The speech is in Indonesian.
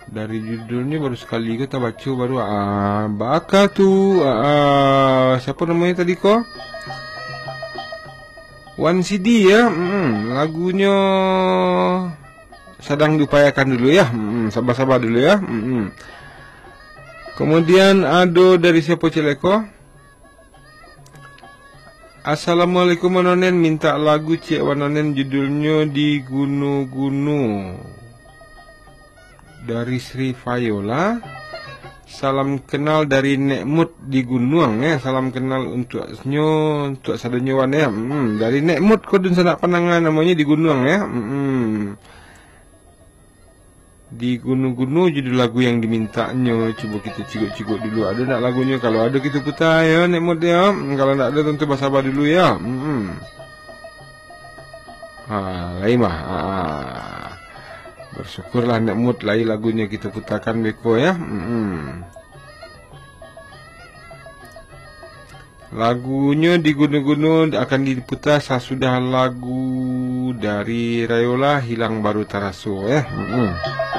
Dari judulnya baru sekali kita baca baru bakal tuh siapa namanya tadi kok? One CD ya. Lagunya sedang diupayakan dulu ya. Sabar-sabar dulu ya. Kemudian ada dari siapa Cileko? Assalamualaikum Wanonen, minta lagu Cik Wanonen judulnya Di Gunu-Gunu dari Sri Viola. Salam kenal dari Nek Mut di Gunung ya. Salam kenal untuk sadanya wan ya. Dari Nek Mut kodun sanak panangan namanya di Gunung ya. Di Gunu-Gunu judul lagu yang dimintanya. Coba kita cikuk-cikuk dulu. Ada nak lagunya? Kalau ada kita putar ya Nek Mut ya. Kalau tak ada tentu bersabar dulu ya. Lain mah. Bersyukurlah Nek Mut lain lagunya kita putarkan beko ya. Lagunya di Gunung-Gunung akan diputar sesudah lagu dari Rayola Hilang Baru Taraso ya.